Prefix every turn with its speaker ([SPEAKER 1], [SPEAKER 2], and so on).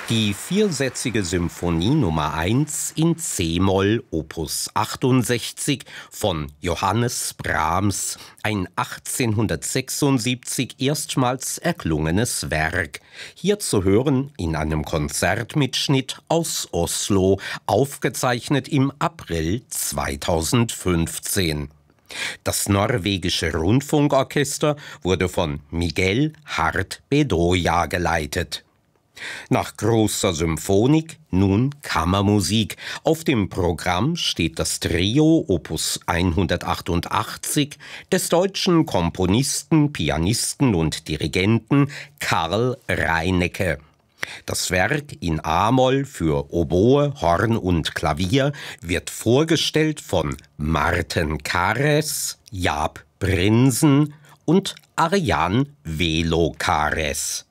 [SPEAKER 1] Die viersätzige Symphonie Nummer 1 in c-Moll, Opus 68 von Johannes Brahms, ein 1876 erstmals erklungenes Werk. Hier zu hören in einem Konzertmitschnitt aus Oslo, aufgezeichnet im April 2015. Das norwegische Rundfunkorchester wurde von Miguel Hardt Bedoya geleitet. Nach großer Symphonik nun Kammermusik. Auf dem Programm steht das Trio Opus 188 des deutschen Komponisten, Pianisten und Dirigenten Karl Reinecke. Das Werk in a-Moll für Oboe, Horn und Klavier wird vorgestellt von Marten Kares, Jaap Prinsen und Arjan Velo Kares.